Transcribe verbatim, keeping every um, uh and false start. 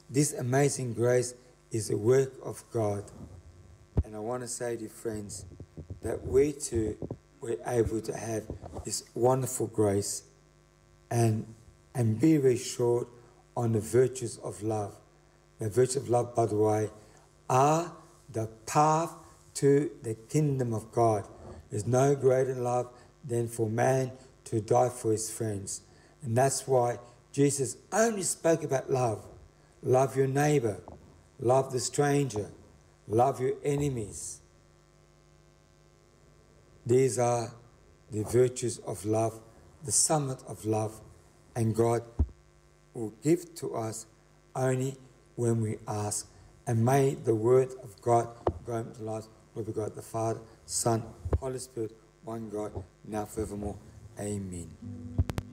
This amazing grace is a work of God. And I want to say to you, friends, that we too were able to have this wonderful grace and, and be reassured on the virtues of love. The virtues of love, by the way, are the path to the kingdom of God. There's no greater love than for man to die for his friends. And that's why Jesus only spoke about love. Love your neighbor. Love the stranger. Love your enemies. These are the virtues of love, the summit of love, and God will give to us only when we ask. And may the word of God go into lives with God the Father, Son, Holy Spirit, one God, now forevermore. Amen.